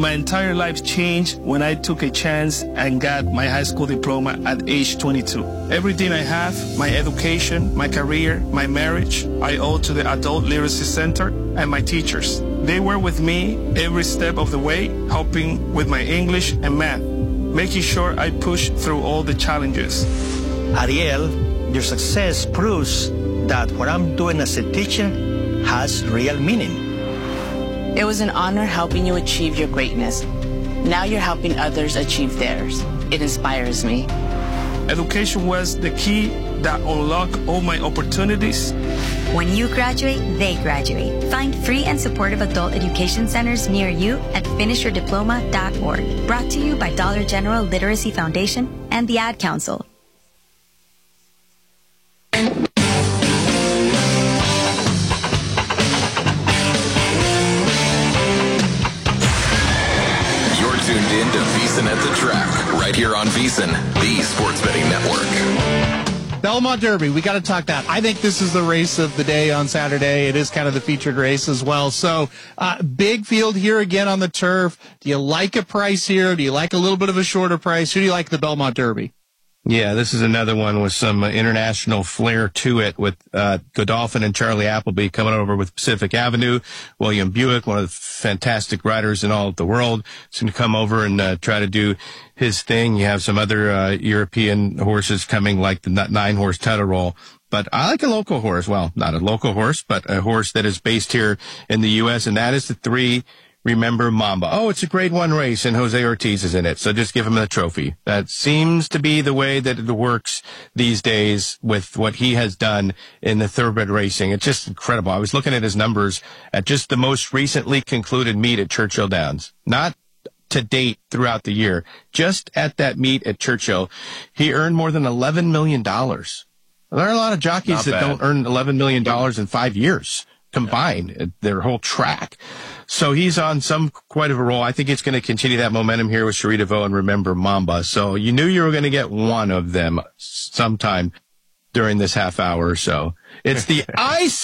My entire life changed when I took a chance and got my high school diploma at age 22. Everything I have, my education, my career, my marriage, I owe to the Adult Literacy Center and my teachers. They were with me every step of the way, helping with my English and math, making sure I pushed through all the challenges. Ariel, your success proves that what I'm doing as a teacher has real meaning. It was an honor helping you achieve your greatness. Now you're helping others achieve theirs. It inspires me. Education was the key that unlocked all my opportunities. When you graduate, they graduate. Find free and supportive adult education centers near you at finishyourdiploma.org. Brought to you by Dollar General Literacy Foundation and the Ad Council. Tuned in to VEASAN at the Track, right here on VEASAN, the sports betting network. Belmont Derby, we got to talk that. I think this is the race of the day on Saturday. It is kind of the featured race as well. So, big field here again on the turf. Do you like a price here? Do you like a little bit of a shorter price? Who do you like the Belmont Derby? Yeah, this is another one with some international flair to it, with Godolphin and Charlie Appleby coming over with Pacific Avenue. William Buick, one of the fantastic riders in all of the world, is going to come over and try to do his thing. You have some other European horses coming, like the 9-horse Title Roll. But I like a local horse. Well, not a local horse, but a horse that is based here in the U.S., and that is the 3 Remember Mamba. Oh, it's a grade 1 race, and Jose Ortiz is in it, so just give him the trophy. That seems to be the way that it works these days with what he has done in the thoroughbred racing. It's just incredible. I was looking at his numbers at just the most recently concluded meet at Churchill Downs. Not to date throughout the year. Just at that meet at Churchill, he earned more than $11 million. There are a lot of jockeys that don't earn $11 million in 5 years combined, their whole track. So he's on quite of a roll. I think it's going to continue that momentum here with Cherie DeVoe and Remember Mamba. So you knew you were going to get one of them sometime during this half hour or so. It's the ice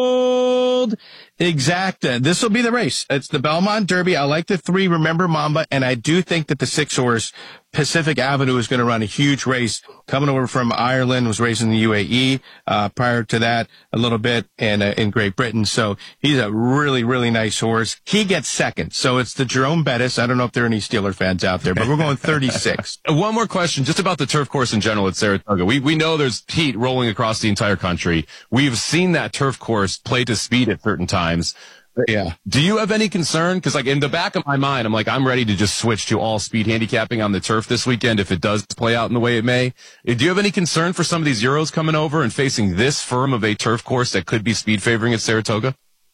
cold Exacta. This will be the race. It's the Belmont Derby. I like the 3 Remember Mamba, and I do think that the 6-horse Pacific Avenue is going to run a huge race. Coming over from Ireland, was racing the UAE prior to that a little bit, and in Great Britain. So he's a really, really nice horse. He gets second. So it's the Jerome Bettis. I don't know if there are any Steeler fans out there, but we're going 36. One more question, just about the turf course in general at Saratoga. We know there's heat rolling across the entire country. We've seen that turf course play to speed at certain times. Yeah. Do you have any concern? Because, like, in the back of my mind, I'm ready to just switch to all speed handicapping on the turf this weekend if it does play out in the way it may. Do you have any concern for some of these Euros coming over and facing this firm of a turf course that could be speed favoring at Saratoga?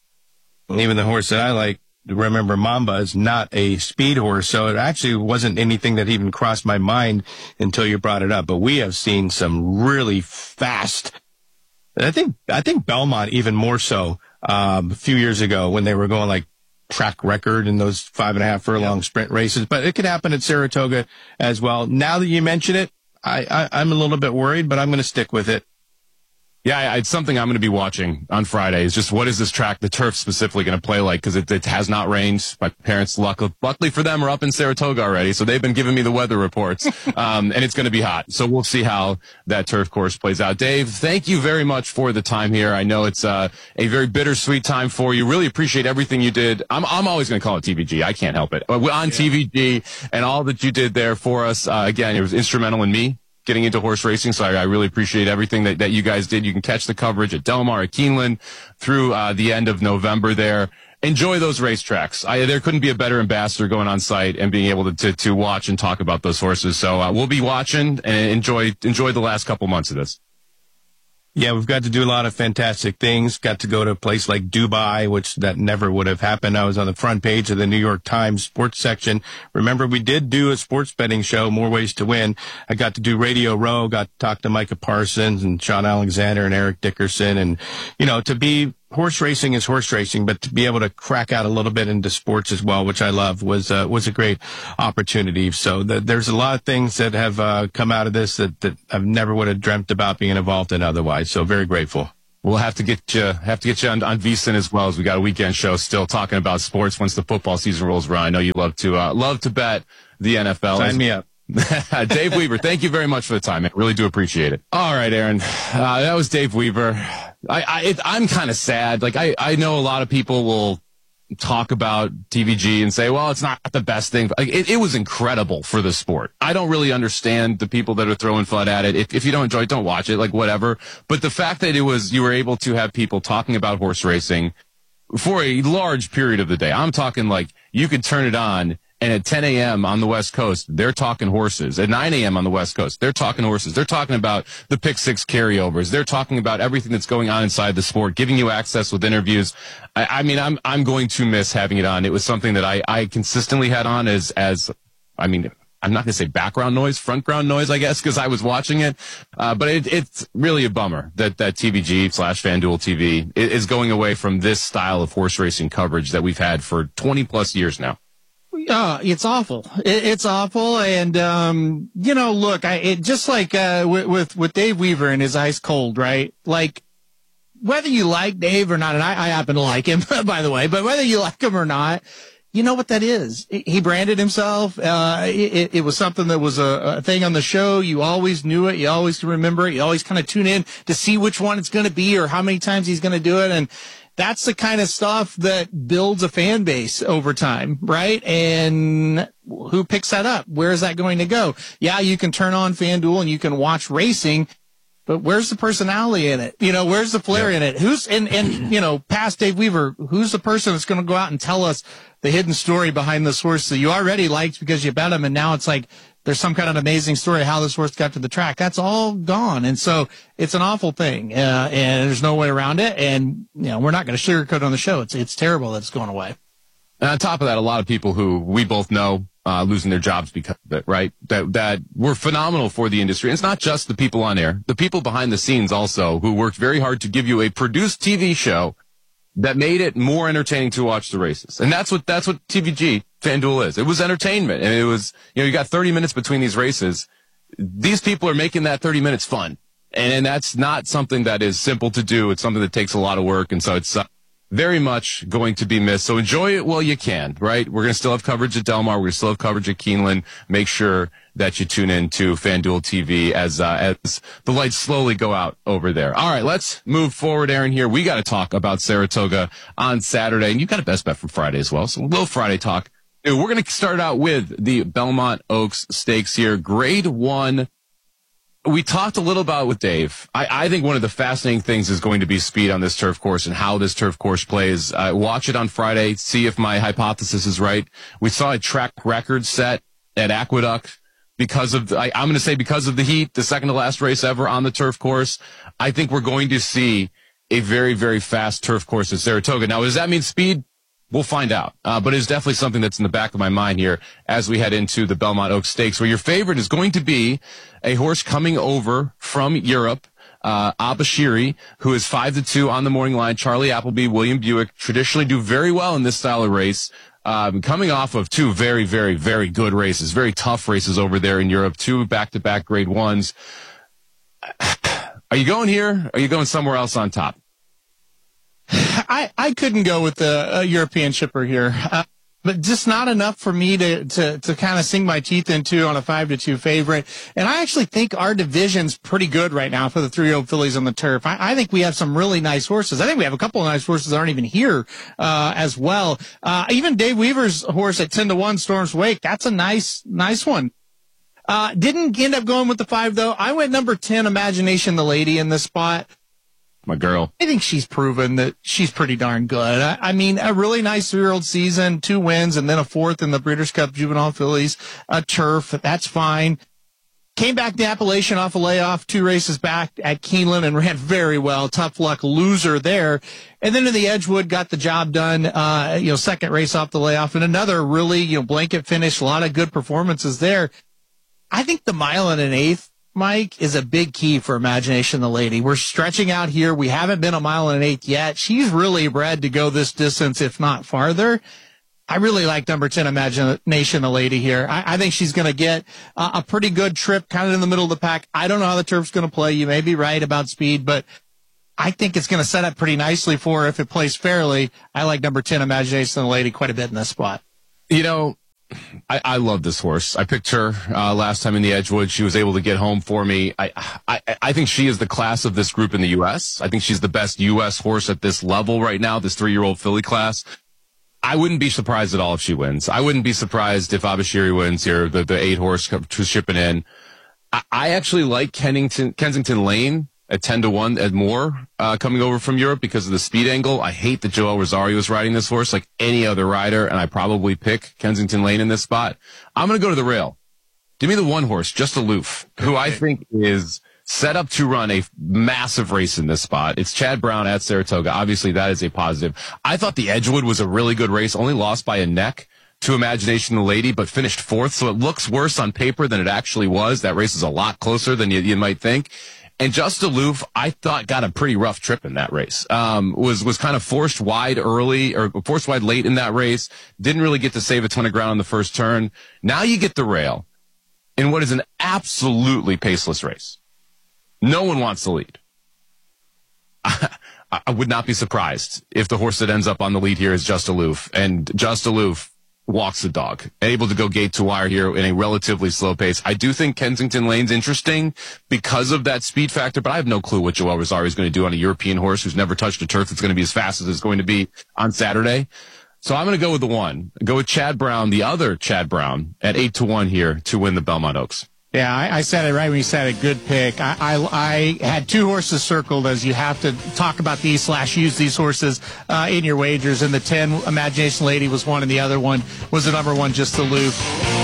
Even the horse that I like, Remember Mamba, is not a speed horse, so it actually wasn't anything that even crossed my mind until you brought it up. But we have seen some really fast, I think Belmont even more so. A few years ago when they were going like track record in those 5.5 furlong sprint races, but it could happen at Saratoga as well. Now that you mention it, I'm a little bit worried, but I'm going to stick with it. Yeah, it's something I'm going to be watching on Friday. Is just what is this track, the turf specifically, going to play like? Because it has not rained. My parents, luckily for them, are up in Saratoga already, so they've been giving me the weather reports. And it's going to be hot. So we'll see how that turf course plays out. Dave, thank you very much for the time here. I know it's a very bittersweet time for you. Really appreciate everything you did. I'm always going to call it TVG. I can't help it. On TVG and all that you did there for us. Again, it was instrumental in me getting into horse racing, so I really appreciate everything that you guys did. You can catch the coverage at Del Mar, at Keeneland, through the end of November there. Enjoy those racetracks. There couldn't be a better ambassador going on site and being able to watch and talk about those horses. So we'll be watching and enjoy the last couple months of this. Yeah, we've got to do a lot of fantastic things. Got to go to a place like Dubai, which that never would have happened. I was on the front page of the New York Times sports section. Remember, we did do a sports betting show, More Ways to Win. I got to do Radio Row, got to talk to Micah Parsons and Sean Alexander and Eric Dickerson. And, to be horse racing is horse racing, but to be able to crack out a little bit into sports as well, which I love, was a great opportunity. So there's a lot of things that have come out of this that I never would have dreamt about being involved in otherwise. So very grateful. We'll have to get you on VSiN as well, as we got a weekend show still talking about sports once the football season rolls around. I know you love to bet the NFL. Sign me up. Dave Weaver, thank you very much for the time, man. Really do appreciate it. All right, Aaron. That was Dave Weaver. I'm kind of sad. Like, I know a lot of people will talk about TVG and say, well, it's not the best thing. Like, it was incredible for the sport. I don't really understand the people that are throwing FUD at it. If you don't enjoy it, don't watch it, like whatever. But the fact that you were able to have people talking about horse racing for a large period of the day. I'm talking like you could turn it on, and at 10 a.m. on the West Coast, they're talking horses. At 9 a.m. on the West Coast, they're talking horses. They're talking about the Pick Six carryovers. They're talking about everything that's going on inside the sport, giving you access with interviews. I mean, I'm going to miss having it on. It was something that I consistently had on as I'm not going to say background noise, frontground noise, I guess, because I was watching it. But it's really a bummer that TVG/FanDuel TV is going away from this style of horse racing coverage that we've had for 20 plus years now. It's awful. It's awful. And, look, just like, with Dave Weaver and his ice cold, right? Like, whether you like Dave or not, and I happen to like him, by the way, but whether you like him or not, you know what that is. He branded himself. It was something that was a thing on the show. You always knew it. You always can remember it. You always kind of tune in to see which one it's going to be or how many times he's going to do it. And that's the kind of stuff that builds a fan base over time, right? And who picks that up? Where is that going to go? Yeah, you can turn on FanDuel and you can watch racing, but where's the personality in it? Where's the flair in it? Who's, and past Dave Weaver, who's the person that's going to go out and tell us the hidden story behind this horse that you already liked because you bet him, and now it's like there's some kind of amazing story how this horse got to the track. That's all gone. And so it's an awful thing. And there's no way around it. And, we're not going to sugarcoat on the show. It's terrible that it's going away. And on top of that, a lot of people who we both know, losing their jobs because of it, right? That were phenomenal for the industry. And it's not just the people on air, the people behind the scenes also who worked very hard to give you a produced TV show that made it more entertaining to watch the races. And that's what TVG FanDuel is. It was entertainment. And it was, you got 30 minutes between these races. These people are making that 30 minutes fun. And that's not something that is simple to do. It's something that takes a lot of work. And so it's very much going to be missed. So enjoy it while you can, right? We're going to still have coverage at Del Mar. We're going to still have coverage at Keeneland. Make sure that you tune in to FanDuel TV as the lights slowly go out over there. All right, let's move forward, Aaron, here. We got to talk about Saratoga on Saturday, and you've got a best bet from Friday as well. So a little Friday talk. We're going to start out with the Belmont Oaks Stakes here. Grade 1. We talked a little about it with Dave. I think one of the fascinating things is going to be speed on this turf course and how this turf course plays. Watch it on Friday, see if my hypothesis is right. We saw a track record set at Aqueduct because of the heat, the second to last race ever on the turf course. I think we're going to see a very, very fast turf course at Saratoga. Now, does that mean speed? We'll find out. But it's definitely something that's in the back of my mind here as we head into the Belmont Oaks Stakes, where your favorite is going to be a horse coming over from Europe, Abashiri, who is 5-2 on the morning line. Charlie Appleby, William Buick traditionally do very well in this style of race. Coming off of two very, very, very good races, very tough races over there in Europe, 2 back-to-back grade 1s. Are you going here? Or are you going somewhere else on top? I couldn't go with the European shipper here, but just not enough for me to kind of sink my teeth into on a 5-2 favorite. And I actually think our division's pretty good right now for the 3-year-old fillies on the turf. I think we have some really nice horses. I think we have a couple of nice horses that aren't even here, as well. Even Dave Weaver's horse at 10-1, Storm's Wake, that's a nice one. Didn't end up going with the 5 though. I went number 10, Imagination the Lady, in this spot. My girl. I think she's proven that she's pretty darn good. I mean, a really nice 3-year-old season, 2 wins, and then a 4th in the Breeders' Cup Juvenile Fillies, a turf. That's fine. Came back to Appalachian off a layoff, 2 races back at Keeneland and ran very well. Tough luck loser there. And then in the Edgewood, got the job done, second race off the layoff, and another really, blanket finish, a lot of good performances there. I think the 1 1/8, Mike, is a big key for Imagination the Lady. We're stretching out here. We haven't been 1 1/8 yet. She's really bred to go this distance, if not farther. I really like number 10, Imagination the Lady here. I think she's going to get a pretty good trip kind of in the middle of the pack. I don't know how the turf's going to play. You may be right about speed, but I think it's going to set up pretty nicely for her if it plays fairly. I like number 10, Imagination of the Lady, quite a bit in this spot. You know, I love this horse. I picked her last time in the Edgewood. She was able to get home for me. I think she is the class of this group in the U.S. I think she's the best U.S. horse at this level right now, this 3-year-old filly class. I wouldn't be surprised at all if she wins. I wouldn't be surprised if Abashiri wins here, the 8-horse shipping in. I actually like Kensington Lane at 10-1 at more coming over from Europe because of the speed angle. I hate that Joel Rosario is riding this horse like any other rider, and I probably pick Kensington Lane in this spot. I'm going to go to the rail. Give me the 1 horse, Just Aloof, who I think is set up to run a massive race in this spot. It's Chad Brown at Saratoga. Obviously, that is a positive. I thought the Edgewood was a really good race, only lost by a neck to Imagination of the Lady, but finished 4th, so it looks worse on paper than it actually was. That race is a lot closer than you might think. And Just Aloof, I thought, got a pretty rough trip in that race. Was kind of forced wide early, or forced wide late in that race. Didn't really get to save a ton of ground on the first turn. Now you get the rail in what is an absolutely paceless race. No one wants the lead. I would not be surprised if the horse that ends up on the lead here is Just Aloof. And Just Aloof walks the dog, able to go gate to wire here in a relatively slow pace. I do think Kensington Lane's interesting because of that speed factor, but I have no clue what Joel Rosario is going to do on a European horse who's never touched a turf that's going to be as fast as it's going to be on Saturday. So I'm going to go with the 1. Go with Chad Brown, the other Chad Brown, at 8-1 here to win the Belmont Oaks. Yeah, I said it right when you said a good pick. I had 2 horses circled as you have to talk about these / use these horses in your wagers. And the 10, Imagination Lady, was 1, and the other one was the number 1, Just Aloof.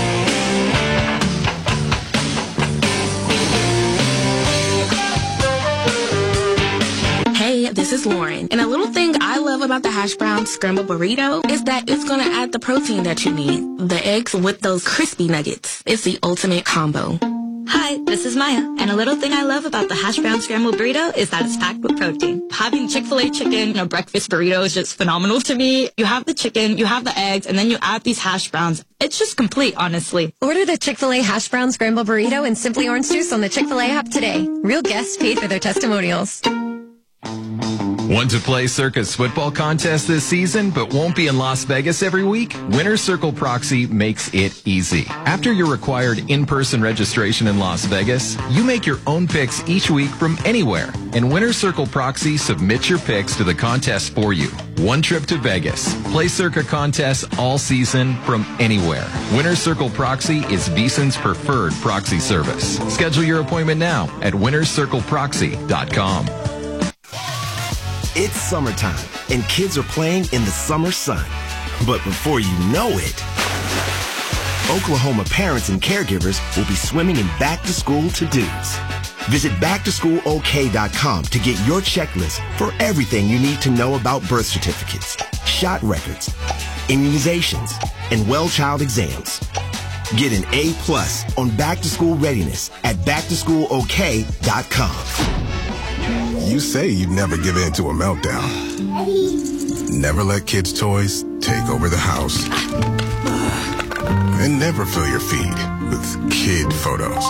Hey, this is Lauren. And a little thing I love about the hash brown scrambled burrito is that it's going to add the protein that you need. The eggs with those crispy nuggets. It's the ultimate combo. Hi, this is Maya, and a little thing I love about the hash brown scrambled burrito is that it's packed with protein. Having Chick-fil-A chicken in a breakfast burrito is just phenomenal to me. You have the chicken, you have the eggs, and then you add these hash browns. It's just complete, honestly. Order the Chick-fil-A hash brown scrambled burrito and Simply Orange Juice on the Chick-fil-A app today. Real guests paid for their testimonials. Want to play Circa's football contest this season, but won't be in Las Vegas every week? Winner's Circle Proxy makes it easy. After your required in-person registration in Las Vegas, you make your own picks each week from anywhere. And Winner's Circle Proxy submits your picks to the contest for you. One trip to Vegas. Play Circa contests all season from anywhere. Winner's Circle Proxy is VSiN's preferred proxy service. Schedule your appointment now at winnerscircleproxy.com. It's summertime, and kids are playing in the summer sun. But before you know it, Oklahoma parents and caregivers will be swimming in back-to-school to-dos. Visit backtoschoolok.com to get your checklist for everything you need to know about birth certificates, shot records, immunizations, and well-child exams. Get an A+ on back-to-school readiness at backtoschoolok.com. You say you'd never give in to a meltdown. Never let kids' toys take over the house. And never fill your feed with kid photos.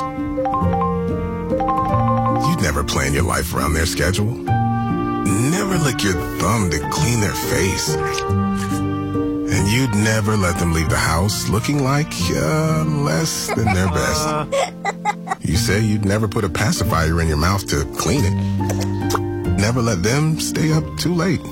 You'd never plan your life around their schedule. Never lick your thumb to clean their face. And you'd never let them leave the house looking like less than their best. You say you'd never put a pacifier in your mouth to clean it. Never let them stay up too late.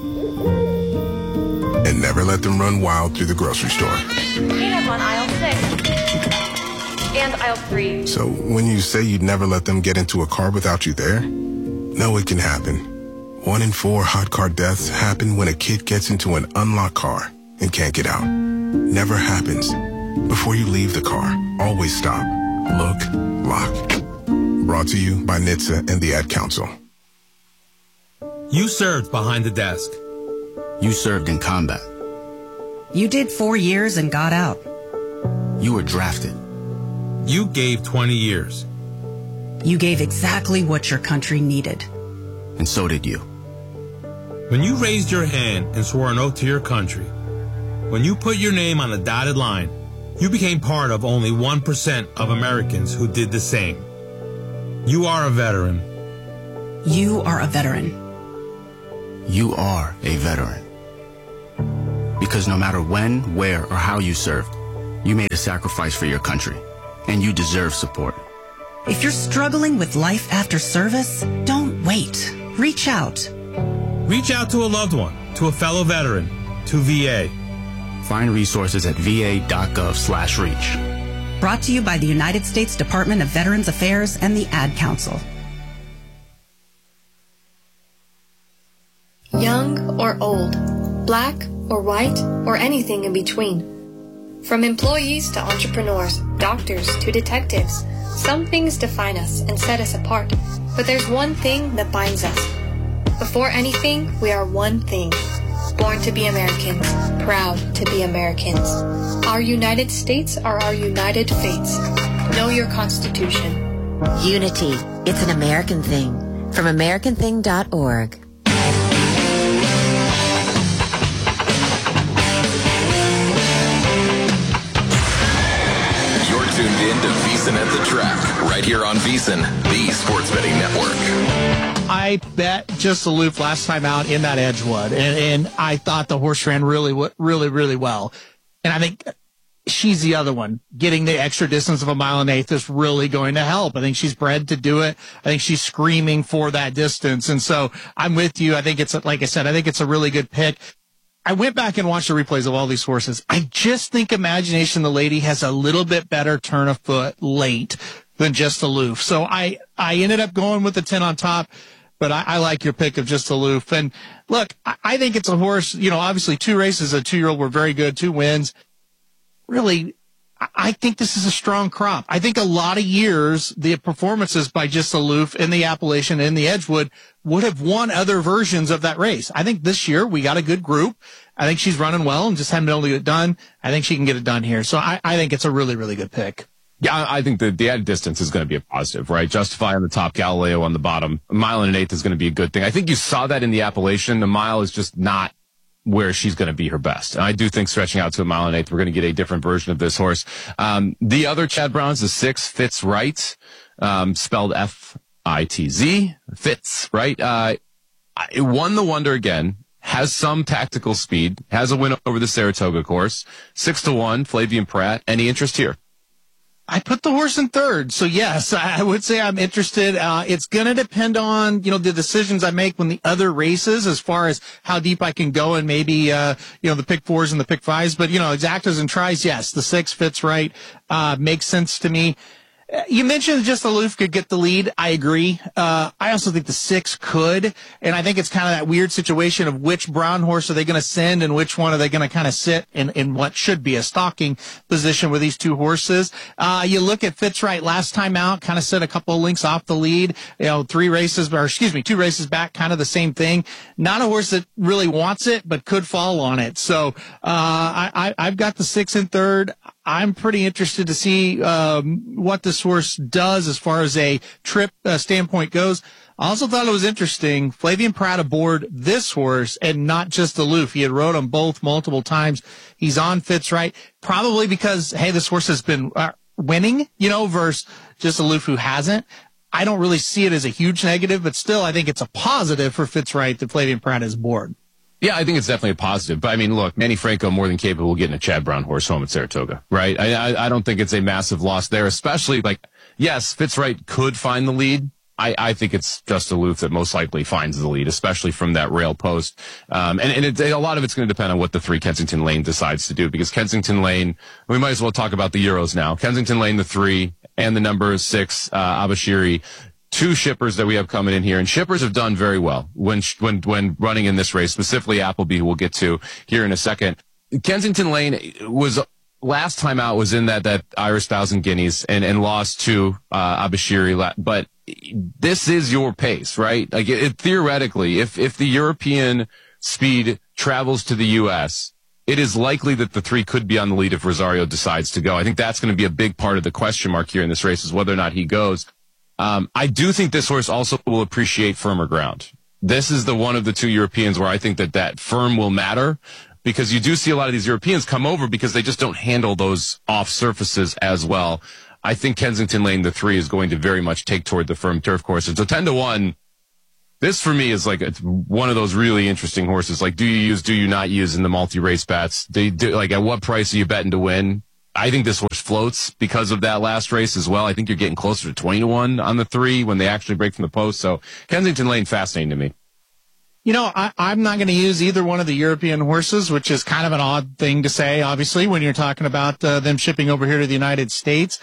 And never let them run wild through the grocery store. Peanuts on aisle 6. And aisle 3. So when you say you'd never let them get into a car without you there, no, it can happen. 1 in 4 hot car deaths happen when a kid gets into an unlocked car and can't get out. Never happens. Before you leave the car, always stop, look, lock. Brought to you by NHTSA and the Ad Council. You served behind the desk. You served in combat. You did 4 years and got out. You were drafted. You gave 20 years. You gave exactly what your country needed. And so did you. When you raised your hand and swore an oath to your country, when you put your name on the dotted line, you became part of only 1% of Americans who did the same. You are a veteran. You are a veteran. You are a veteran. Because no matter when, where, or how you served, you made a sacrifice for your country, and you deserve support. If you're struggling with life after service, don't wait. Reach out. Reach out to a loved one, to a fellow veteran, to VA. Find resources at va.gov/reach. Brought to you by the United States Department of Veterans Affairs and the Ad Council. Young or old, black or white, or anything in between. From employees to entrepreneurs, doctors to detectives, some things define us and set us apart. But there's one thing that binds us. Before anything, we are one thing. Born to be Americans, proud to be Americans. Our United States are our united fates. Know your Constitution. Unity. It's an American thing. From AmericanThing.org. Tuned in to VEASAN at the Track, right here on VEASAN, the sports betting network. I bet Just Aloof last time out in that Edgewood, and I thought the horse ran really well. And I think she's the other one. Getting the extra distance of 1.1 miles is really going to help. I think she's bred to do it. I think she's screaming for that distance. And so I'm with you. I think it's, like I said, I think it's a really good pick. I went back and watched the replays of all these horses. I just think Imagination the Lady has a little bit better turn of foot late than Just Aloof. So I ended up going with the 10 on top, but I like your pick of Just Aloof. And look, I think it's a horse, obviously 2 races, a 2-year-old were very good, 2 wins. Really, I think this is a strong crop. I think a lot of years, the performances by Just Aloof in the Appalachian and the Edgewood would have won other versions of that race. I think this year we got a good group. I think she's running well and just haven't been able to get it done. I think she can get it done here. So I think it's a really, really good pick. Yeah, I think the added distance is going to be a positive, right? Justify on the top, Galileo on the bottom. 1.1 miles is going to be a good thing. I think you saw that in the Appalachian. The mile is just not where she's going to be her best. And I do think stretching out to 1.1 miles, we're going to get a different version of this horse. The other Chad Brown's, the 6, Fitz Right, spelled F-I-T-Z, Fitz, right? It won the Wonder again, has some tactical speed, has a win over the Saratoga course, 6-1, Flavien Prat. Any interest here? I put the horse in third. So yes, I would say I'm interested. It's going to depend on, the decisions I make when the other races as far as how deep I can go and maybe, the pick 4s and the pick 5s. But, exactas and tries, yes, the 6 Fits Right, makes sense to me. You mentioned Just Aloof could get the lead. I agree. I also think the 6 could. And I think it's kind of that weird situation of which brown horse are they going to send and which one are they going to kind of sit in what should be a stalking position with these 2 horses. You look at Fitzwright last time out, kind of set a couple of links off the lead, 2 races back, kind of the same thing. Not a horse that really wants it, but could fall on it. So, I've got the 6 in third. I'm pretty interested to see what this horse does as far as a trip standpoint goes. I also thought it was interesting, Flavien Prat aboard this horse and not Just Aloof. He had rode them both multiple times. He's on Fitzwright, probably because, hey, this horse has been winning, versus Just Aloof who hasn't. I don't really see it as a huge negative, but still I think it's a positive for Fitzwright that Flavien Prat is aboard. Yeah, I think it's definitely a positive. But I mean, look, Manny Franco more than capable of getting a Chad Brown horse home at Saratoga, right? I don't think it's a massive loss there, especially yes, Fitzwright could find the lead. I think it's Just Aloof that most likely finds the lead, especially from that rail post. A lot of it's going to depend on what the 3 Kensington Lane decides to do, because Kensington Lane, we might as well talk about the Euros now. Kensington Lane, the 3, and the number 6, Abashiri. 2 shippers that we have coming in here, and shippers have done very well when running in this race, specifically Appleby, who we'll get to here in a second. Kensington Lane was last time out was in that Irish 1,000 Guineas and lost to Abashiri, but this is your pace, right? Theoretically, if the European speed travels to the U.S., it is likely that the 3 could be on the lead if Rosario decides to go. I think that's going to be a big part of the question mark here in this race, is whether or not he goes. I do think this horse also will appreciate firmer ground. This is the one of the 2 Europeans where I think that firm will matter, because you do see a lot of these Europeans come over because they just don't handle those off surfaces as well. I think Kensington Lane, the 3, is going to very much take toward the firm turf courses. So 10-1, This for me is like it's one of those really interesting horses. Like, do you use, do you not use in the multi-race bets? Like, at what price are you betting to win? I think this horse floats because of that last race as well. I think you're getting closer to 20-1 on the 3 when they actually break from the post. So Kensington Lane, fascinating to me. You know, I'm not going to use either one of the European horses, which is kind of an odd thing to say, obviously, when you're talking about them shipping over here to the United States.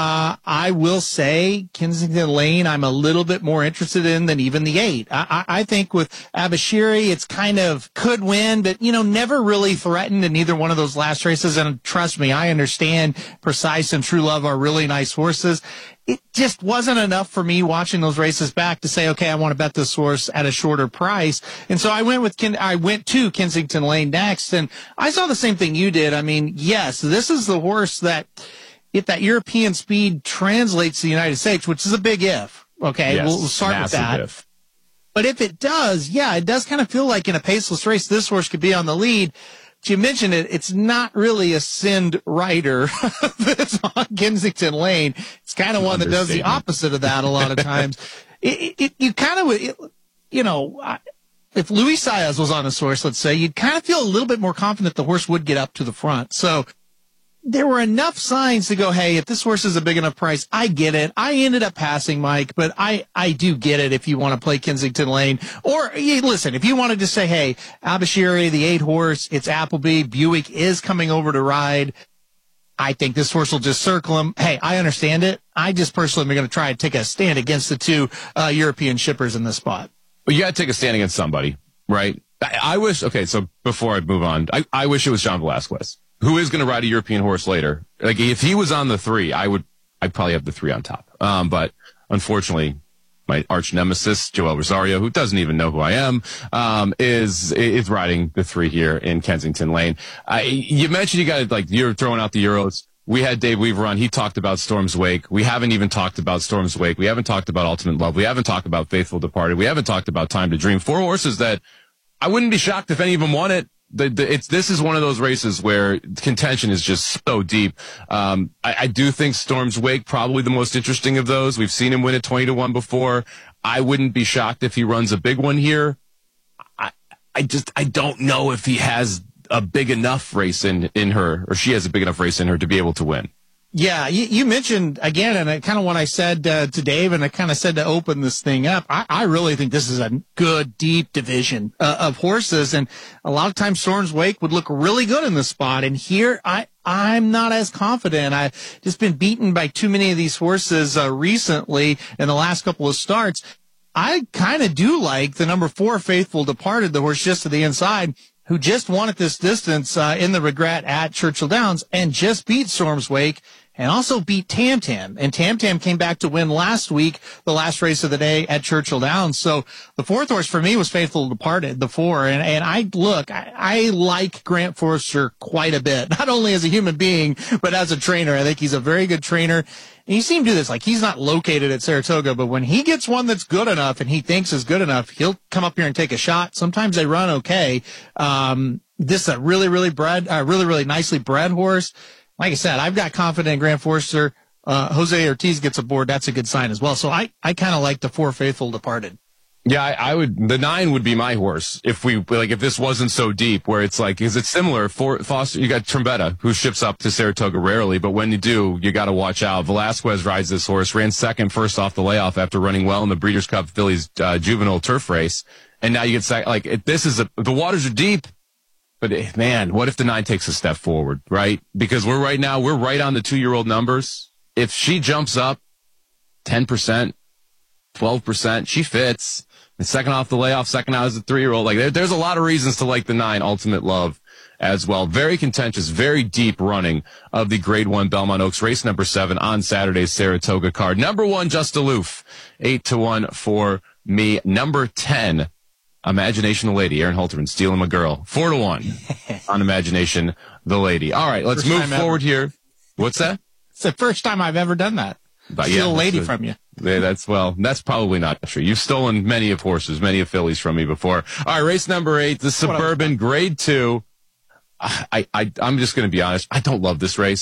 I will say Kensington Lane, I'm a little bit more interested in than even the 8. I think with Abashiri, it's kind of could win, but, you know, never really threatened in either one of those last races. And trust me, I understand Precise and True Love are really nice horses. It just wasn't enough for me watching those races back to say, okay, I want to bet this horse at a shorter price. And so I went to Kensington Lane next, and I saw the same thing you did. I mean, yes, this is the horse that if that European speed translates to the United States, which is a big if, okay, yes, we'll start with that. If. But if it does, yeah, it does kind of feel like in a paceless race, this horse could be on the lead. You mentioned it. It's not really a Sind rider that's on Kensington Lane. It's kind of one that does the opposite of that a lot of times. You kind of, you know, if Luis Saez was on this horse, let's say, you'd kind of feel a little bit more confident the horse would get up to the front. So there were enough signs to go, hey, if this horse is a big enough price, I get it. I ended up passing, Mike, but I do get it if you want to play Kensington Lane. Or, listen, if you wanted to say, hey, Abashiri, the 8 horse, it's Appleby, Buick is coming over to ride, I think this horse will just circle him. Hey, I understand it. I just personally am going to try and take a stand against the 2 European shippers in this spot. Well, you got to take a stand against somebody, right? I wish, okay, so before I move on, I wish it was John Velazquez, who is going to ride a European horse later. Like, if he was on the 3, I'd probably have the 3 on top. But unfortunately, my arch nemesis, Joel Rosario, who doesn't even know who I am, is riding the 3 here in Kensington Lane. You mentioned you're throwing out the Euros. We had Dave Weaver on. He talked about Storm's Wake. We haven't even talked about Storm's Wake. We haven't talked about Ultimate Love. We haven't talked about Faithful Departed. We haven't talked about Time to Dream. 4 horses that I wouldn't be shocked if any of them won it. This is one of those races where contention is just so deep. I do think Storm's Wake probably the most interesting of those. We've seen him win at 20-1 before. I wouldn't be shocked if he runs a big one here. I don't know if he has a big enough race in her, or she has a big enough race in her to be able to win. Yeah, you mentioned, again, and kind of what I said to Dave, and I kind of said to open this thing up, I really think this is a good, deep division of horses, and a lot of times Storm's Wake would look really good in this spot, and here I'm not as confident. I've just been beaten by too many of these horses recently in the last couple of starts. I kind of do like the number 4 Faithful Departed, the horse just to the inside, who just won at this distance in the Regret at Churchill Downs and just beat Storm's Wake and also beat Tam Tam. And Tam Tam came back to win last week, the last race of the day at Churchill Downs. So the 4th horse for me was Faithful Departed, the 4. And I like Grant Forster quite a bit, not only as a human being, but as a trainer. I think he's a very good trainer. And you see him do this, like he's not located at Saratoga, but when he gets one that's good enough and he thinks is good enough, he'll come up here and take a shot. Sometimes they run okay. This is a really, really nicely bred horse. Like I said, I've got confidence in Grant Forster. Jose Ortiz gets aboard. That's a good sign as well. So I kind of like the 4 Faithful Departed. Yeah, I would. The 9 would be my horse if this wasn't so deep. Where it's like, is it similar? For Foster, you got Trombetta, who ships up to Saratoga rarely, but when you do, you got to watch out. Velasquez rides this horse, ran second first off the layoff after running well in the Breeders' Cup Phillies juvenile turf race, and now you get the waters are deep. But man, what if the 9 takes a step forward, right? Because we're right on the 2-year-old numbers. If she jumps up 10%, 12%, she fits. And second off the layoff, second out as a 3-year-old. Like there's a lot of reasons to like the 9 Ultimate Love as well. Very contentious, very deep running of the Grade 1 Belmont Oaks race number 7 on Saturday's Saratoga card. Number 1, Just Aloof, 8-1 for me. Number 10, Imagination the Lady, Aaron Halterman, Stealing My Girl, 4-1 on Imagination the Lady. All right, let's move forward here. What's that? It's the first time I've ever done that. Steal a lady from you. That's probably not true. You've stolen many of fillies from me before. All right, race number 8, the Suburban Grade 2. I'm just going to be honest. I don't love this race.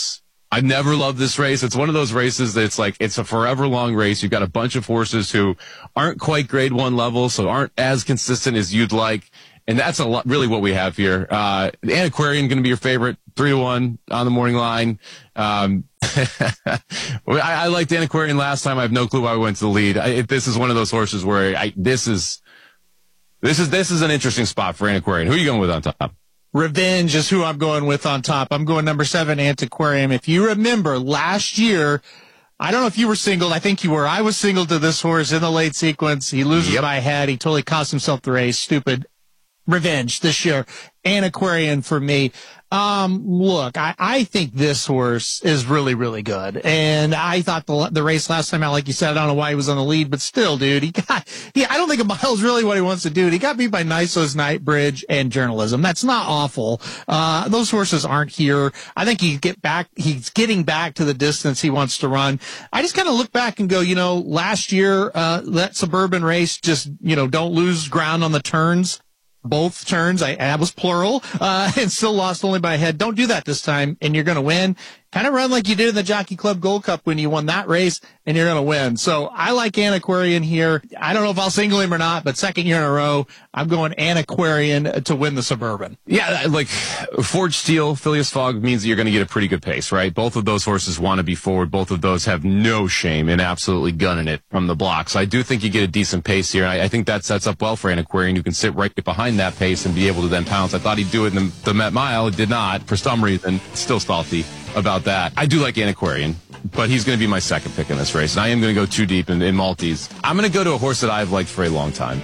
I never loved this race. It's one of those races that it's a forever long race. You've got a bunch of horses who aren't quite grade 1 level, so aren't as consistent as you'd like. And that's really what we have here. Antiquarian going to be your favorite, 3-1 on the morning line. I liked Antiquarian last time. I have no clue why we went to the lead. This is one of those horses where this is an interesting spot for Antiquarian. Who are you going with on top? Revenge is who I'm going with on top. I'm going number 7, Antiquarian. If you remember last year, I don't know if you were singled. I think you were. I was singled to this horse in the late sequence. He loses by a head. He totally cost himself the race. Stupid. Revenge this year. Antiquarian for me. Look, I think this horse is really, really good. And I thought the race last time out, like you said, I don't know why he was on the lead, but still, dude, I don't think a mile's really what he wants to do. He got beat by Nyso's Night Bridge and Journalism. That's not awful. Those horses aren't here. I think he's getting back to the distance he wants to run. I just kind of look back and go, last year, that Suburban race, just, don't lose ground on the turns. Both turns, I was plural, and still lost only by a head. Don't do that this time, and you're going to win. Kind of run like you did in the Jockey Club Gold Cup when you won that race, and you're going to win. So I like Antiquarian here. I don't know if I'll single him or not, but second year in a row, I'm going Antiquarian to win the Suburban. Yeah, like Forged Steel, Phileas Fogg means that you're going to get a pretty good pace, right? Both of those horses want to be forward. Both of those have no shame in absolutely gunning it from the block. So I do think you get a decent pace here. I think that sets up well for Antiquarian, who can sit right behind that pace and be able to then pounce. I thought he'd do it in the Met Mile. He did not, for some reason. Still salty about that. I do like Antiquarian, but he's going to be my second pick in this race. And I am going to go too deep in Maltese. I'm going to go to a horse that I've liked for a long time.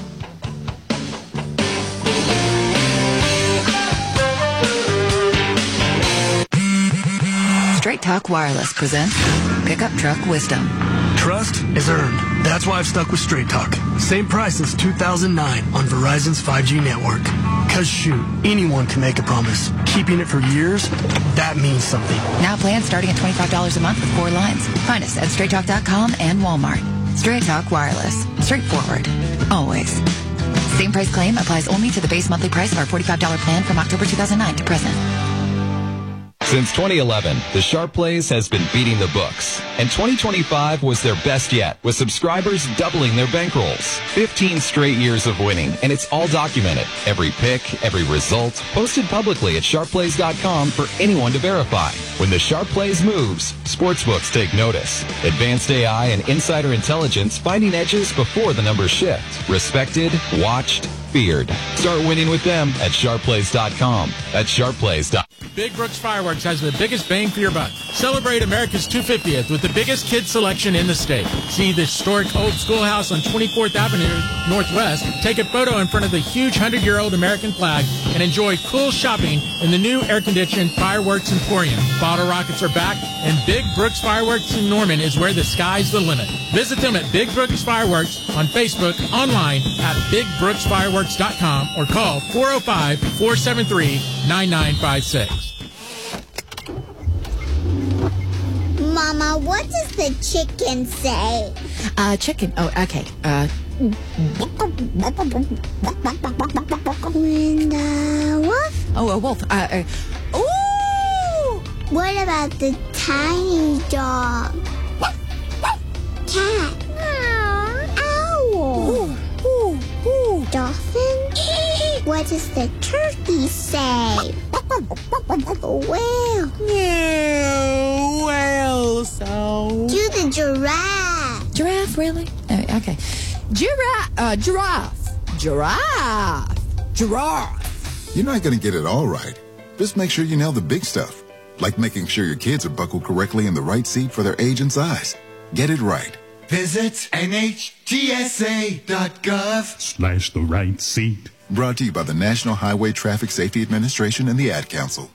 Straight Talk Wireless presents Pickup Truck Wisdom. Trust is earned. That's why I've stuck with Straight Talk. Same price since 2009 on Verizon's 5G network. Cause shoot, anyone can make a promise. Keeping it for years, that means something. Now plans starting at $25 a month with 4 lines. Find us at StraightTalk.com and Walmart. Straight Talk Wireless. Straightforward. Always. Same price claim applies only to the base monthly price of our $45 plan from October 2009 to present. Since 2011, the Sharp Plays has been beating the books, and 2025 was their best yet, with subscribers doubling their bankrolls. 15 straight years of winning, and it's all documented. Every pick, every result, posted publicly at sharpplays.com for anyone to verify. When the Sharp Plays moves, sportsbooks take notice. Advanced AI and insider intelligence finding edges before the numbers shift. Respected, watched, feared. Start winning with them at sharpplays.com. That's sharpplays.com. Big Brooks Fireworks has the biggest bang for your buck. Celebrate America's 250th with the biggest kids selection in the state. See the historic old schoolhouse on 24th Avenue Northwest. Take a photo in front of the huge 100-year-old American flag and enjoy cool shopping in the new air-conditioned Fireworks Emporium. Bottle rockets are back, and Big Brooks Fireworks in Norman is where the sky's the limit. Visit them at Big Brooks Fireworks on Facebook, online at BigBrooksFireworks.com, or call 405-473-9956. Mama, what does the chicken say? Chicken. Oh, okay. And wolf? Oh, a wolf. Ooh! What about the tiny dog? Cat. Owl. Dolphin? What does the turkey say? Whale. Whale sound. Do the giraffe. Giraffe, really? Okay. Giraffe. You're not going to get it all right. Just make sure you nail the big stuff, like making sure your kids are buckled correctly in the right seat for their age and size. Get it right. Visit NHTSA.gov/the right seat. Brought to you by the National Highway Traffic Safety Administration and the Ad Council.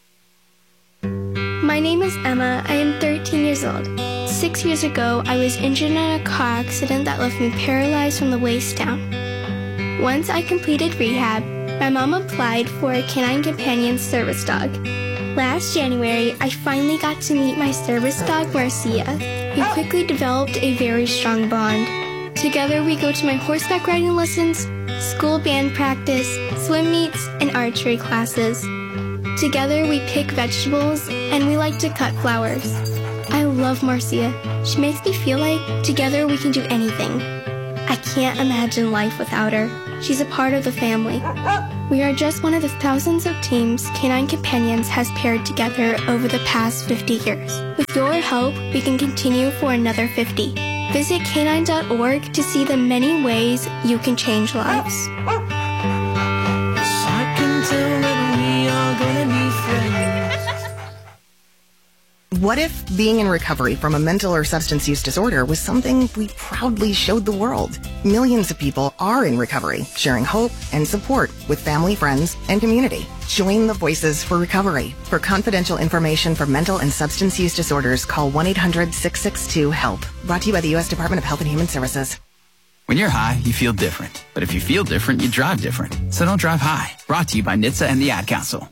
My name is Emma. I am 13 years old. 6 years ago, I was injured in a car accident that left me paralyzed from the waist down. Once I completed rehab, my mom applied for a Canine Companion service dog. Last January, I finally got to meet my service dog, Marcia. We quickly developed a very strong bond. Together, we go to my horseback riding lessons, school band practice, swim meets, and archery classes. Together, we pick vegetables and we like to cut flowers. I love Marcia. She makes me feel like together we can do anything. I can't imagine life without her. She's a part of the family. We are just one of the thousands of teams Canine Companions has paired together over the past 50 years. With your help, we can continue for another 50. Visit canine.org to see the many ways you can change lives. I can tell that we are gonna be friends. What if being in recovery from a mental or substance use disorder was something we proudly showed the world? Millions of people are in recovery, sharing hope and support with family, friends, and community. Join the Voices for Recovery. For confidential information for mental and substance use disorders, call 1-800-662-HELP. Brought to you by the U.S. Department of Health and Human Services. When you're high, you feel different. But if you feel different, you drive different. So don't drive high. Brought to you by NHTSA and the Ad Council.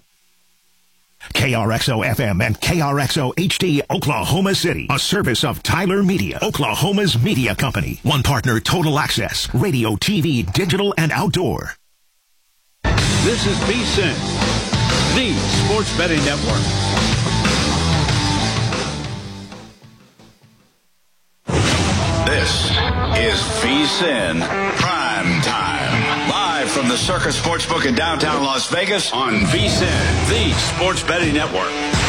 KRXO-FM and KRXO-HD, Oklahoma City. A service of Tyler Media, Oklahoma's media company. One partner, Total Access. Radio, TV, digital, and outdoor. This is VSiN, the Sports Betting Network. This is VSiN Prime Time. Live from the Circus Sportsbook in downtown Las Vegas on VSiN, the Sports Betting Network.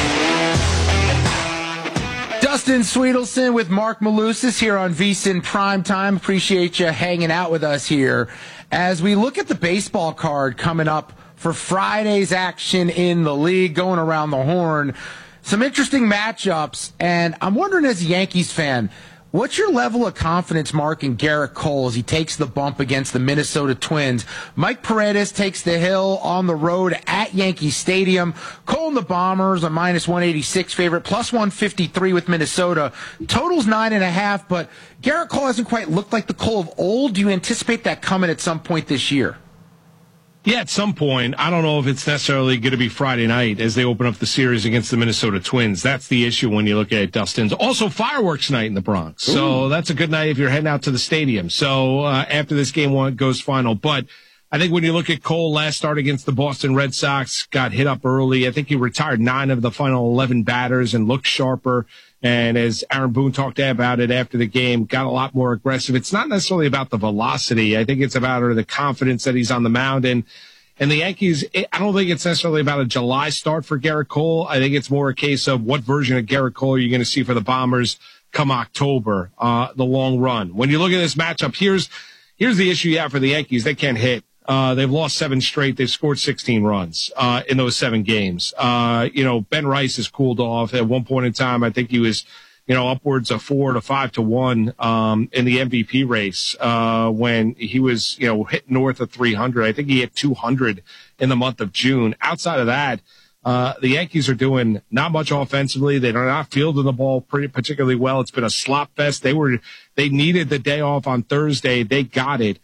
Dustin Sweetelson with Mark Malusis here on VSiN Prime Time. Appreciate you hanging out with us here as we look at the baseball card coming up for Friday's action in the league, going around the horn. Some interesting matchups, and I'm wondering as a Yankees fan, what's your level of confidence, Mark, in Garrett Cole as he takes the bump against the Minnesota Twins? Mike Paredes takes the hill on the road at Yankee Stadium. Cole and the Bombers, a minus 186 favorite, plus 153 with Minnesota. Total's 9.5, but Garrett Cole hasn't quite looked like the Cole of old. Do you anticipate that coming at some point this year? Yeah, at some point. I don't know if it's necessarily going to be Friday night as they open up the series against the Minnesota Twins. That's the issue when you look at Dustin's. Also, fireworks night in the Bronx. So that's a good night if you're heading out to the stadium. So after this game one goes final. But I think when you look at Cole, last start against the Boston Red Sox, got hit up early. I think he retired 9 of the final 11 batters and looked sharper. And as Aaron Boone talked about it after the game, got a lot more aggressive. It's not necessarily about the velocity. I think it's about the confidence that he's on the mound. And the Yankees, I don't think it's necessarily about a July start for Garrett Cole. I think it's more a case of what version of Garrett Cole are you going to see for the Bombers come October, the long run. When you look at this matchup, here's the issue you have for the Yankees. They can't hit. They've lost 7 straight. They've scored 16 runs in those 7 games. Ben Rice has cooled off. At one point in time, I think he was, upwards of 4 to 5 to 1 in the MVP race when he was, hit north of 300. I think he hit 200 in the month of June. Outside of that, the Yankees are doing not much offensively. They're not fielding the ball particularly well. It's been a slop fest. They needed the day off on Thursday. They got it.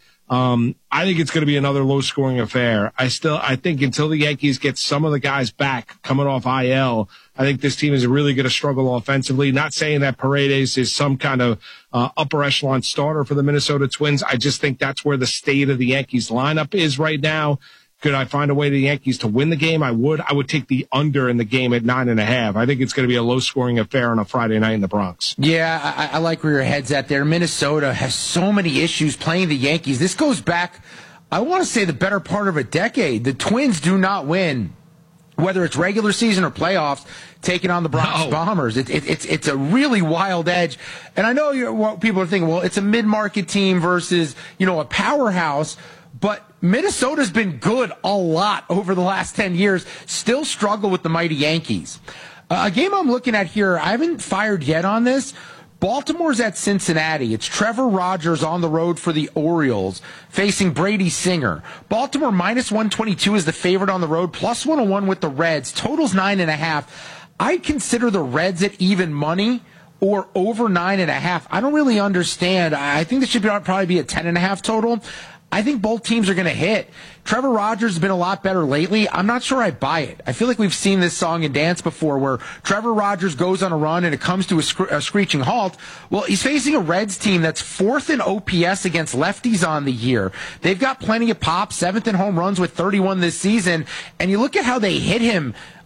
I think it's going to be another low-scoring affair. I think until the Yankees get some of the guys back coming off IL, I think this team is really going to struggle offensively. Not saying that Paredes is some kind of upper echelon starter for the Minnesota Twins. I just think that's where the state of the Yankees lineup is right now. Could I find a way to the Yankees to win the game? I would. I would take the under in the game at 9.5. I think it's going to be a low-scoring affair on a Friday night in the Bronx. Yeah, I like where your head's at there. Minnesota has so many issues playing the Yankees. This goes back, I want to say, the better part of a decade. The Twins do not win, whether it's regular season or playoffs, taking on the Bronx Bombers. It's a really wild edge. And I know what people are thinking, well, it's a mid-market team versus, a powerhouse. But Minnesota's been good a lot over the last 10 years, still struggle with the mighty Yankees. A game I'm looking at here, I haven't fired yet on this. Baltimore's at Cincinnati. It's Trevor Rogers on the road for the Orioles, facing Brady Singer. Baltimore minus 122 is the favorite on the road, plus 101 with the Reds. Total's 9.5. I'd consider the Reds at even money or over 9.5. I don't really understand. I think this should probably be a 10.5 total. I think both teams are going to hit. Trevor Rogers has been a lot better lately. I'm not sure I buy it. I feel like we've seen this song and dance before where Trevor Rogers goes on a run and it comes to a screeching halt. Well, he's facing a Reds team that's 4th in OPS against lefties on the year. They've got plenty of pop, 7th in home runs with 31 this season. And you look at how they hit him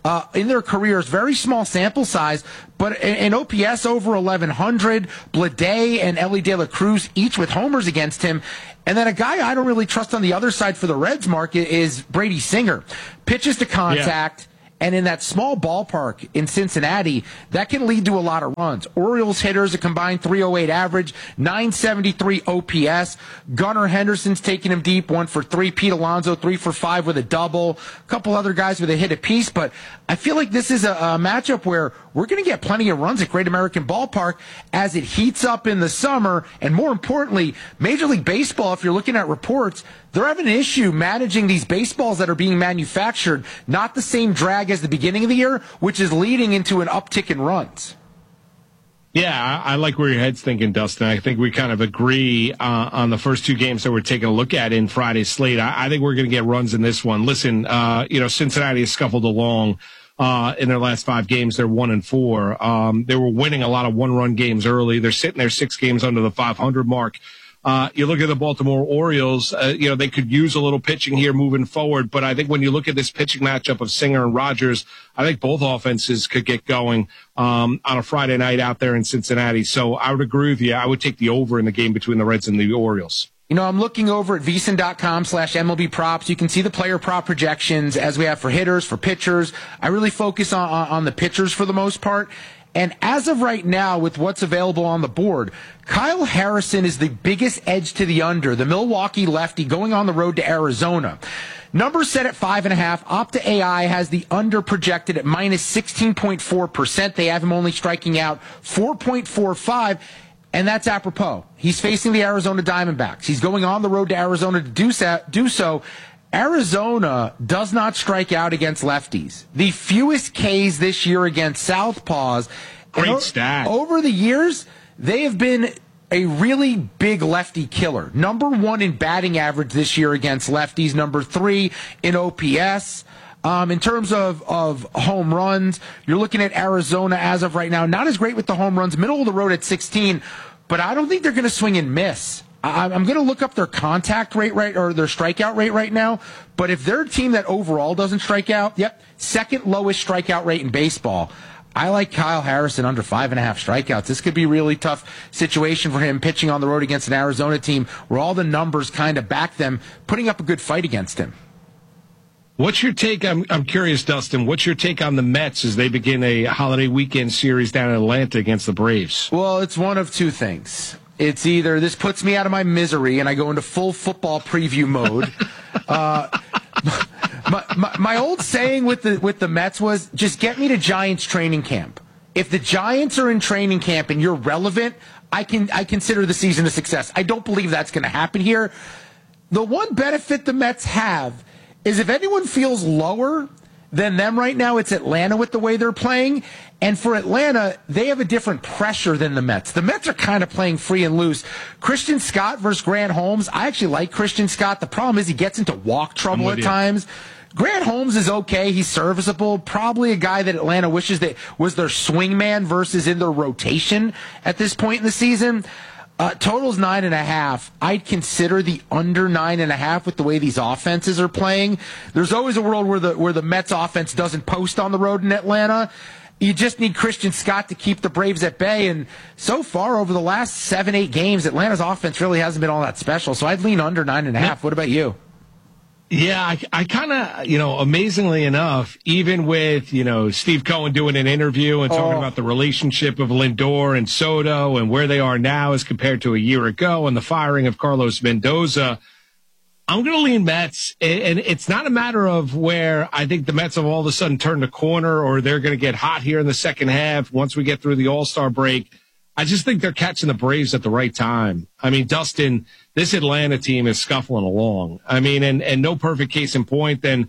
in their careers. Very small sample size, but an OPS over 1,100. Bleday and Ellie De La Cruz each with homers against him. And then a guy I don't really trust on the other side for the Reds market is Brady Singer. Pitches to contact. Yeah. And in that small ballpark in Cincinnati, that can lead to a lot of runs. Orioles hitters, a combined 308 average, 973 OPS. Gunnar Henderson's taking him deep, 1 for 3. Pete Alonso, 3 for 5 with a double. A couple other guys with a hit apiece. But I feel like this is a matchup where we're going to get plenty of runs at Great American Ballpark as it heats up in the summer. And more importantly, Major League Baseball, if you're looking at reports, they're having an issue managing these baseballs that are being manufactured. Not the same drag as the beginning of the year, which is leading into an uptick in runs. Yeah, I like where your head's thinking, Dustin. I think we kind of agree on the first two games that we're taking a look at in Friday's slate. I think we're going to get runs in this one. Listen, Cincinnati has scuffled along in their last 5 games. They're 1-4. They were winning a lot of one-run games early. They're sitting there 6 games under the 500 mark. You look at the Baltimore Orioles, they could use a little pitching here moving forward. But I think when you look at this pitching matchup of Singer and Rogers, I think both offenses could get going on a Friday night out there in Cincinnati. So I would agree with you. I would take the over in the game between the Reds and the Orioles. I'm looking over at VSiN.com/MLB props. You can see the player prop projections as we have for hitters, for pitchers. I really focus on the pitchers for the most part. And as of right now, with what's available on the board, Kyle Harrison is the biggest edge to the under. The Milwaukee lefty going on the road to Arizona. Numbers set at 5.5. Opta AI has the under projected at minus 16.4%. They have him only striking out 4.45. And that's apropos. He's facing the Arizona Diamondbacks. He's going on the road to Arizona to do so. Arizona does not strike out against lefties. The fewest Ks this year against southpaws. Great stat. Over the years, they have been a really big lefty killer. Number 1 in batting average this year against lefties. Number 3 in OPS. In terms of home runs, you're looking at Arizona as of right now. Not as great with the home runs. Middle of the road at 16. But I don't think they're going to swing and miss. I'm going to look up their contact rate or their strikeout rate right now. But if they're a team that overall doesn't strike out, second lowest strikeout rate in baseball. I like Kyle Harrison under 5.5 strikeouts. This could be a really tough situation for him pitching on the road against an Arizona team where all the numbers kind of back them, putting up a good fight against him. What's your take? I'm curious, Dustin. What's your take on the Mets as they begin a holiday weekend series down in Atlanta against the Braves? Well, it's one of two things. It's either this puts me out of my misery and I go into full football preview mode. My old saying with the Mets was just get me to Giants training camp. If the Giants are in training camp and you're relevant, I consider the season a success. I don't believe that's going to happen here. The one benefit the Mets have is if anyone feels lower than them right now, it's Atlanta with the way they're playing. And for Atlanta, they have a different pressure than the Mets. The Mets are kind of playing free and loose. Christian Scott versus Grant Holmes. I actually like Christian Scott. The problem is he gets into walk trouble at times. Grant Holmes is okay. He's serviceable. Probably a guy that Atlanta wishes that was their swing man versus in their rotation at this point in the season. Total's 9.5. I'd consider the under 9.5 with the way these offenses are playing. There's always a world where the Mets offense doesn't post on the road in Atlanta. You just need Christian Scott to keep the Braves at bay. And so far, over the last 7-8 games, Atlanta's offense really hasn't been all that special. So I'd lean under 9.5. What about you? Yeah, I kind of, amazingly enough, even with, Steve Cohen doing an interview and talking about the relationship of Lindor and Soto and where they are now as compared to a year ago and the firing of Carlos Mendoza, I'm going to lean Mets. And it's not a matter of where I think the Mets have all of a sudden turned a corner or they're going to get hot here in the second half once we get through the All-Star break. I just think they're catching the Braves at the right time. I mean, Dustin, this Atlanta team is scuffling along. I mean, and no perfect case in point. Then,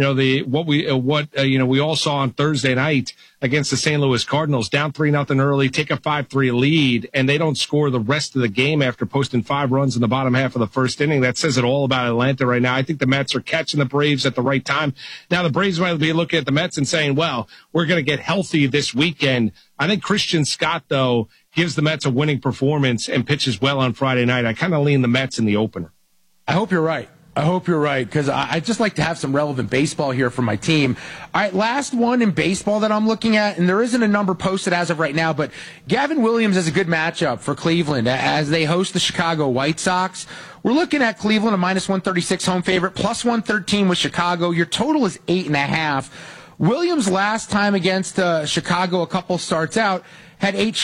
we all saw on Thursday night against the St. Louis Cardinals, down 3-0 early, take a 5-3 lead, and they don't score the rest of the game after posting 5 runs in the bottom half of the first inning. That says it all about Atlanta right now. I think the Mets are catching the Braves at the right time. Now, the Braves might be looking at the Mets and saying, well, we're going to get healthy this weekend. I think Christian Scott, though, gives the Mets a winning performance and pitches well on Friday night. I kind of lean the Mets in the opener. I hope you're right. I hope you're right, because I'd just like to have some relevant baseball here for my team. All right, last one in baseball that I'm looking at, and there isn't a number posted as of right now, but Gavin Williams is a good matchup for Cleveland as they host the Chicago White Sox. We're looking at Cleveland, a minus 136 home favorite, plus 113 with Chicago. Your total is 8.5. Williams last time against Chicago, a couple starts out, had 8